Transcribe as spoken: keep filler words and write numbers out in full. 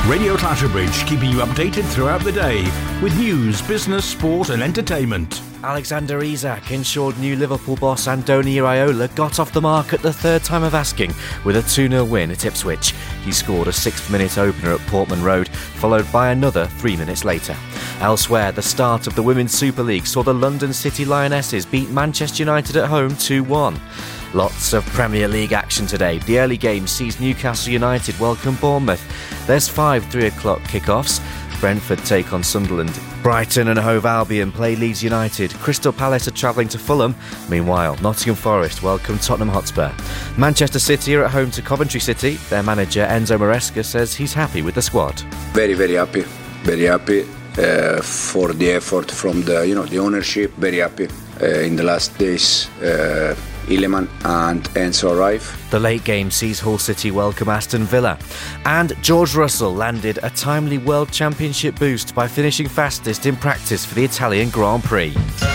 Radio Clatterbridge, keeping you updated throughout the day with news, business, sport and entertainment. Alexander Isak ensured new Liverpool boss Andoni Iraola got off the mark at the third time of asking with a two nil win at Ipswich. He scored a sixth-minute opener at Portman Road, followed by another three minutes later. Elsewhere, the start of the Women's Super League saw the London City Lionesses beat Manchester United at home two one. Lots of Premier League action today. The early game sees Newcastle United welcome Bournemouth. There's five three o'clock kick-offs. Brentford take on Sunderland. Brighton and Hove Albion play Leeds United. Crystal Palace are travelling to Fulham. Meanwhile, Nottingham Forest welcome Tottenham Hotspur. Manchester City are at home to Coventry City. Their manager Enzo Maresca says he's happy with the squad. Very, very happy. Very happy uh, for the effort from the, you know, the ownership. Very happy uh, in the last days. Uh, Iliman and Enzo arrive. The late game sees Hull City welcome Aston Villa. And George Russell landed a timely World Championship boost by finishing fastest in practice for the Italian Grand Prix.